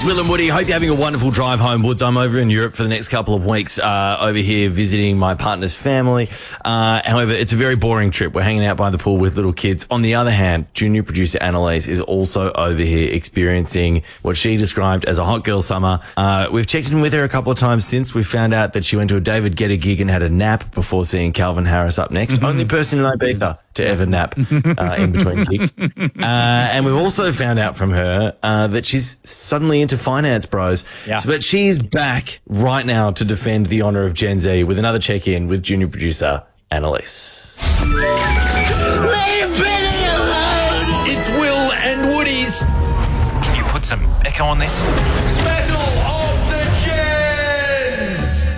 Will and Woody. Hope you're having a wonderful drive home, Woods. I'm over in Europe for the next couple of weeks, over here visiting my partner's family. However, it's a very boring trip. We're hanging out by the pool with little kids. On the other hand, junior producer Annalise is also over here experiencing what she described as a hot girl summer. We've checked in with her a couple of times since. We found out that she went to a David Guetta gig and had a nap before seeing Calvin Harris up next. Only person in Ibiza to ever nap in between gigs. And we've also found out from her that she's suddenly into finance, bros. Yeah. But she's back right now to defend the honour of Gen Z with another check-in with junior producer Annalise. Leave Billy alone! It's Will and Woody's Can you put some echo on this? Battle of the Gens.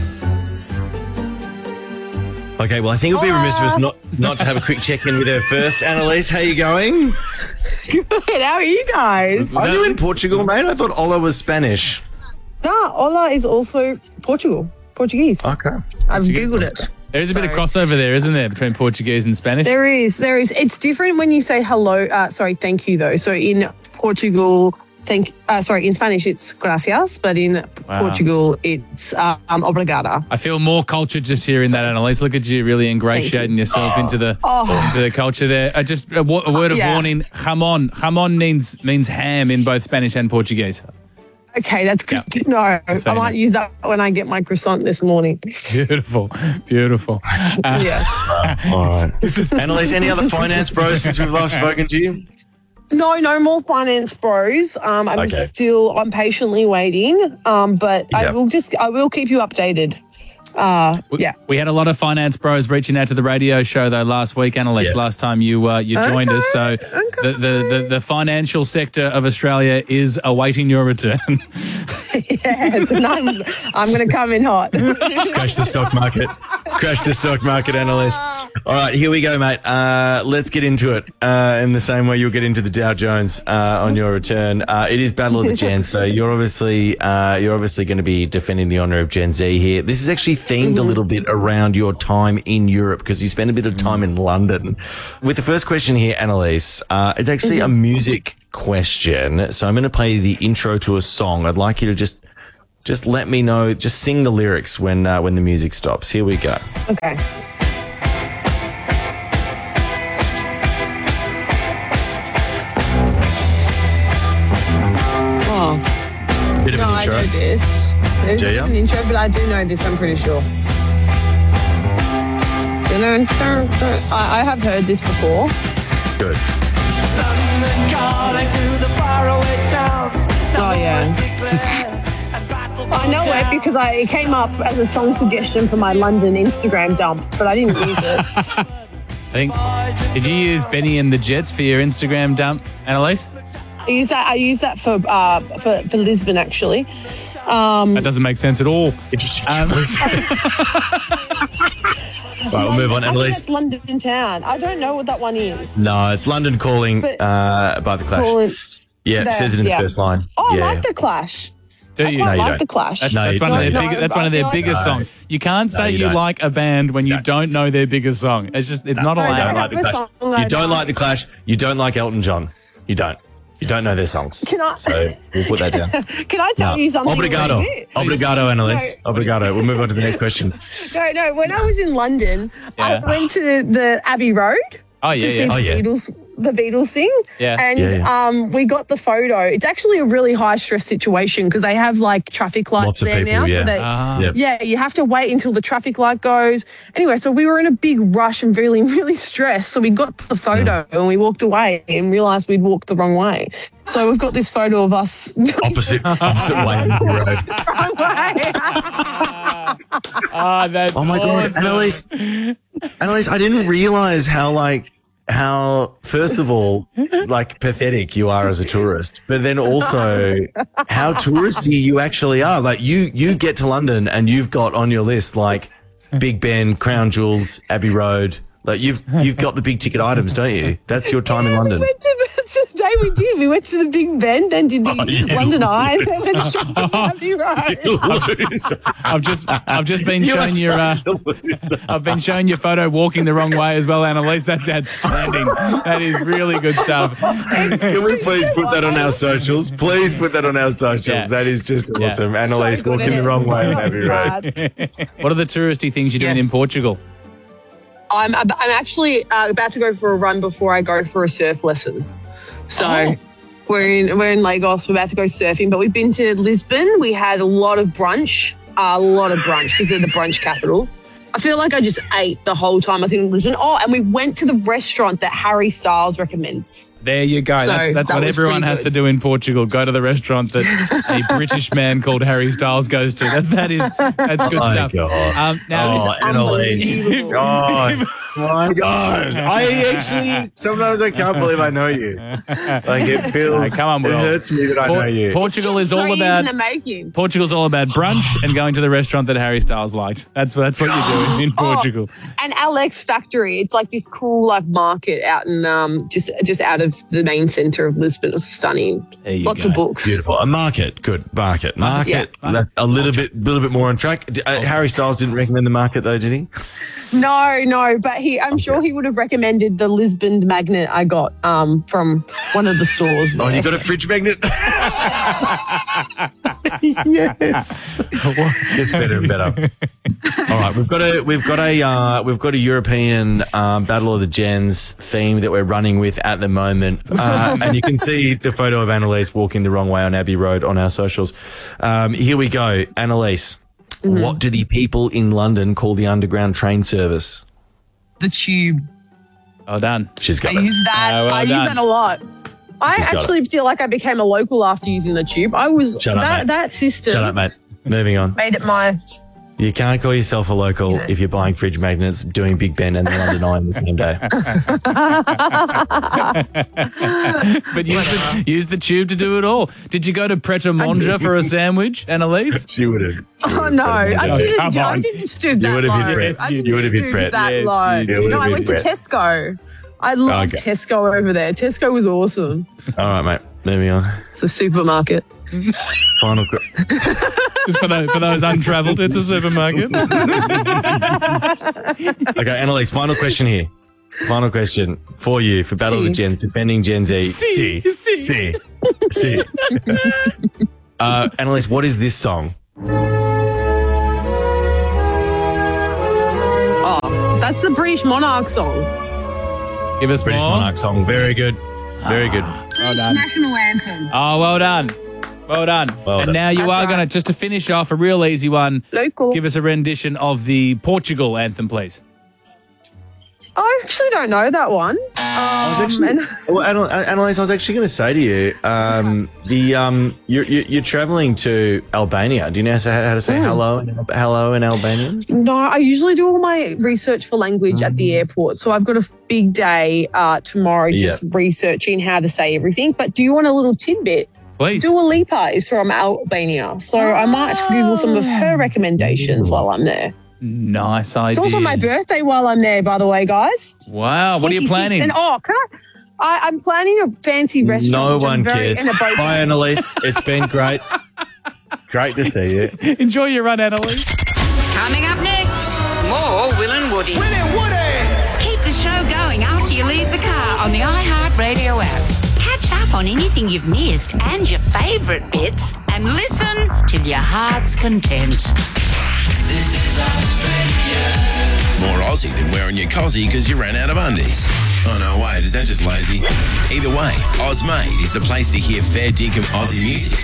Okay, well, I think it would be remiss of us not to have a quick check-in with her first. Annalise, how you going? Good. How are you guys? Are you in Portugal, mate? I thought Ola was Spanish. No, Ola is also Portuguese. Okay. I've Googled it. There is a bit of crossover there, isn't there, between Portuguese and Spanish? There is. It's different when you say hello. Thank you, though. So in Portugal, in Spanish, it's gracias, but in Portugal, it's obrigada. I feel more culture just hearing that, Annalise. Look at you really ingratiating yourself into the culture there. Just a word of warning, jamon. Jamon means ham in both Spanish and Portuguese. Okay, that's good to know. I might use that when I get my croissant this morning. Beautiful. Yeah. All right. This is Annalise. Any other finance bros since we've last spoken to you? No more finance bros. I'm patiently waiting. But I will keep you updated. We had a lot of finance bros reaching out to the radio show though last week, Annalise. Last time you joined us, so the financial sector of Australia is awaiting your return. Yes, and I'm going to come in hot. Crash the stock market. Crash the stock market, Annalise. All right, here we go, mate. Let's get into it in the same way you'll get into the Dow Jones on your return. It is Battle of the Gens, so you're obviously going to be defending the honour of Gen Z here. This is actually themed a little bit around your time in Europe because you spent a bit of time in London. With the first question here, Annalise, it's actually a music question. So I'm going to play the intro to a song. I'd like you to just let me know, just sing the lyrics when the music stops. Here we go. Okay. Oh. Bit of an intro. I know this. There's Do you? an intro, but I do know this, I'm pretty sure. I have heard this before. Good. Oh, yeah. I know it because it came up as a song suggestion for my London Instagram dump, but I didn't use it. Did you use Benny and the Jets for your Instagram dump, Annalise? I use that for Lisbon, actually. That doesn't make sense at all. Right, we'll move on, I think Annalise. that's London Town. I don't know what that one is. No, it's London Calling by The Clash. It says it in the first line. Oh, I like The Clash. Do you? I like The Clash. That's one of their biggest songs. You can't say you like a band when you don't know their biggest song. It's not allowed. You don't like The Clash. You don't like The Clash. You don't like Elton John. You don't. You don't know their songs. So we'll put that down. Can I tell you something? Obrigado. Obrigado, Annalise. No. Obrigado. We'll move on to the next question. No. When I was in London, I went to the Abbey Road to see the Beatles sing. Yeah. And we got the photo. It's actually a really high stress situation because they have like traffic lights Lots of there people, now. So you have to wait until the traffic light goes. Anyway, so we were in a big rush and feeling really stressed. So we got the photo and we walked away and realised we'd walked the wrong way. So we've got this photo of us opposite way of the road. wrong way. That's my God, Annalise, I didn't realise how first of all, like pathetic you are as a tourist, but then also how touristy you actually are. Like you get to London and you've got on your list like Big Ben, Crown Jewels, Abbey Road, Like you've got the big ticket items, don't you? That's your time in London. That's the day we did. We went to the Big Ben, then did the London Eye, and then went straight to Abbey Road. I've just been showing your I've been showing your photo walking the wrong way as well, Annalise. That's outstanding. That is really good stuff. Can we please put that on our socials? Please put that on our socials. Yeah. That is just awesome. Yeah. Annalise So good walking at the it. wrong way So on Abbey Road. bad. What are the touristy things you're doing Yes. in Portugal? I'm actually about to go for a run before I go for a surf lesson. So we're in Lagos. We're about to go surfing, but we've been to Lisbon. We had a lot of brunch because they're the brunch capital. I feel like I just ate the whole time I was in Lisbon. Oh, and we went to the restaurant that Harry Styles recommends. There you go. So That's that what was everyone pretty has good. to do in Portugal. Go to the restaurant that a British man called Harry Styles goes to. That's good Oh, stuff. God. Now, Annalise. Unbelievable. God. My God. I actually, sometimes I can't believe I know you. Like it feels, No, come on, it Will. hurts me that I know you. Portugal is all 3 years about in the making. Portugal's all about brunch and going to the restaurant that Harry Styles liked. That's what you're doing in Portugal. And Alex Factory, it's like this cool like market out in just out of the main centre of Lisbon. It was stunning. There you Lots go. of books. Beautiful. A market. Good. Market. That's a little bit more on track. Harry Styles didn't recommend the market though, did he? No, but I'm sure he would have recommended the Lisbon magnet I got from one of the stores. Oh, there. you got a fridge magnet? Yes. Gets better and better. All right, we've got a European Battle of the Gens theme that we're running with at the moment, and you can see the photo of Annalise walking the wrong way on Abbey Road on our socials. Here we go, Annalise. What do the people in London call the underground train service? The tube. Well done. She's got I it. use that. well I use done. that a lot. I She's got actually feel like I became a local after using the tube. I was Shut up, mate. that system Shut up, mate. Moving on. made it my. You can't call yourself a local if you're buying fridge magnets, doing Big Ben and the London Eye on the same day. But use the tube to do it all. Did you go to Pret a Manger for a sandwich, Annalise? She would have. Oh no, I didn't. come I on. didn't stoop You that would have low. hit Pret. I You didn't would have hit stoop Pret. that Yes, low. you would No, have I hit went to Pret. Tesco. I love Okay. Tesco over there. Tesco was awesome. All right, mate. Moving on. It's a supermarket. Final. Just for those untravelled, it's a supermarket. Okay, Annalise, final question here. Final question for you for Battle of the Gens, defending Gen Z. C. Annalise, what is this song? Oh, that's the British Monarch song. Give us British more. Monarch song. Very good. Very good. Well done. National anthem. Oh, well done. Well done. Well and done. now you That's are right. going to, just to finish off, a real easy one. Local. Give us a rendition of the Portugal anthem, please. I actually don't know that one. Annalise, I was actually going to say to you, you're travelling to Albania. Do you know how to say hello in Albanian? No, I usually do all my research for language at the airport. So I've got a big day tomorrow just researching how to say everything. But do you want a little tidbit? Please. Dua Lipa is from Albania. So I might Google some of her recommendations while I'm there. Nice idea. It's also my birthday while I'm there, by the way, guys. Wow. What are you 26. planning? And I'm planning a fancy restaurant. No which I'm one very- cares. and a boat. Bye, Annalise. It's been great. Great to see you. Enjoy your run, Annalise. Coming up next, more Will and Woody. Keep the show going after you leave the car on the iHeartRadio app. Catch up on anything you've missed and your favourite bits and listen till your heart's content. More Aussie than wearing your cozzy because you ran out of undies. Oh no, wait, is that just lazy? Either way, Ozmade is the place to hear fair dinkum Aussie music.